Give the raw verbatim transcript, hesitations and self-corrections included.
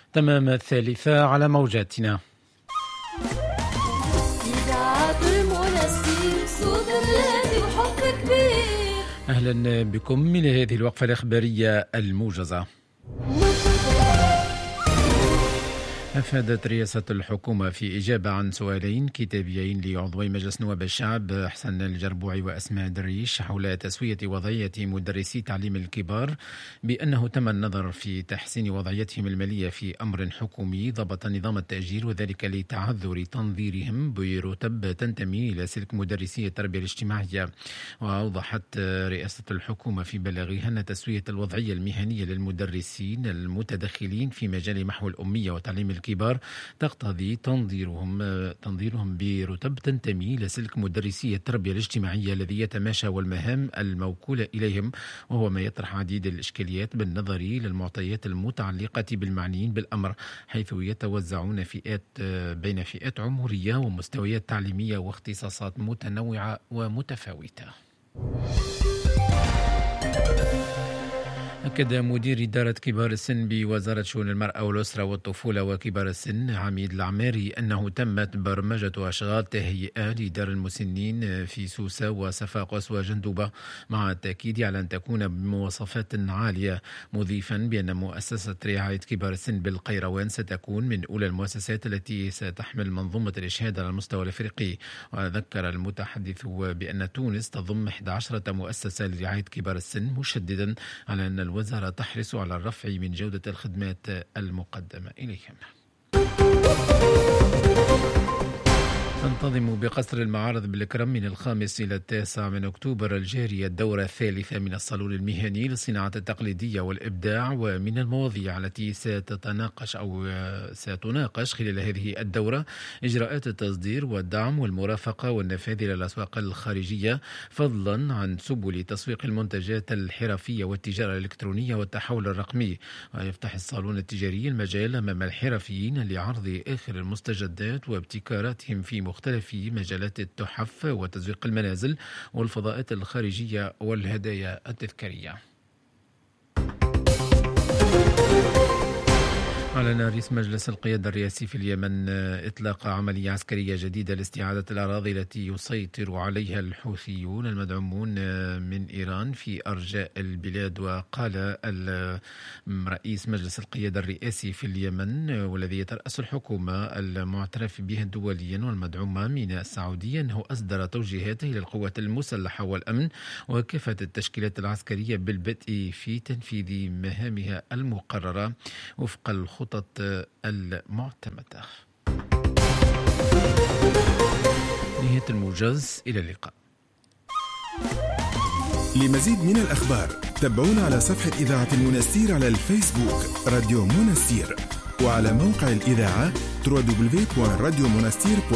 تمام الثالثة على موجاتنا. أهلا بكم من هذه الوقفة الإخبارية الموجزة. أفادت رئاسة الحكومة في إجابة عن سؤالين كتابيين لعضوي مجلس نواب الشعب حسن الجربوعي وأسماء دريش حول تسوية وضعية مدرسي تعليم الكبار بأنه تم النظر في تحسين وضعيتهم المالية في أمر حكومي ضبط نظام التأجير، وذلك لتعذر تنظيرهم برتب تنتمي إلى سلك مدرسي التربية الاجتماعية. وأوضحت رئاسة الحكومة في بلاغها أن تسوية الوضعية المهنية للمدرسين المتدخلين في مجال محو الأمية وتعليم الكبار تقتضي تنظيرهم تنظيرهم برتب تنتمي لسلك مدرسي التربية الاجتماعية الذي يتماشى والمهام الموكولة إليهم، وهو ما يطرح عديد الإشكاليات بالنظر للمعطيات المتعلقة بالمعنيين بالأمر، حيث يتوزعون فئات بين فئات عمرية ومستويات تعليمية واختصاصات متنوعة ومتفاوتة. أكد مدير إدارة كبار السن بوزارة شؤون المرأة والأسرة والطفولة وكبار السن عميد العماري أنه تمت برمجة أشغال تهيئة لدار المسنين في سوسة وصفاقس وجندوبة، مع التأكيد على أن تكون بمواصفات عالية، مضيفا بأن مؤسسة رعاية كبار السن بالقيروان ستكون من أولى المؤسسات التي ستحمل منظومة الإشهاد على المستوى الأفريقي. وذكر المتحدث بأن تونس تضم إحدى عشرة مؤسسة لرعاية كبار السن، مشددا على أن الوزارة تحرص على الرفع من جودة الخدمات المقدمة إليهم. تنتظم بقصر المعارض بالكرم من الخامس إلى التاسع من أكتوبر الجاري الدورة الثالثة من الصالون المهني للصناعة التقليدية والإبداع، ومن المواضيع التي ستتناقش أو ستناقش خلال هذه الدورة إجراءات التصدير والدعم والمرافقة والنفاذ إلى الأسواق الخارجية، فضلا عن سبل تسويق المنتجات الحرفية والتجارة الإلكترونية والتحول الرقمي. ويفتح الصالون التجاري المجال أمام الحرفيين لعرض آخر المستجدات وابتكاراتهم في مختلف مجالات التحف وتزويق المنازل والفضاءات الخارجية والهدايا التذكارية. أعلن رئيس مجلس القيادة الرئاسي في اليمن إطلاق عملية عسكرية جديدة لاستعادة الأراضي التي يسيطر عليها الحوثيون المدعومون من إيران في أرجاء البلاد. وقال رئيس مجلس القيادة الرئاسي في اليمن والذي يترأس الحكومة المعترف بها دوليا والمدعومة من السعودية أنه أصدر توجيهاته للقوات المسلحة والأمن وكافة التشكيلات العسكرية بالبدء في تنفيذ مهامها المقررة وفق الخطة المعتمدة. نهاية الموجز، إلى اللقاء. لمزيد من الأخبار تابعونا على صفحة إذاعة المنستير على الفيسبوك راديو منستير، وعلى موقع الإذاعة دبليو دبليو دبليو دوت راديو منستير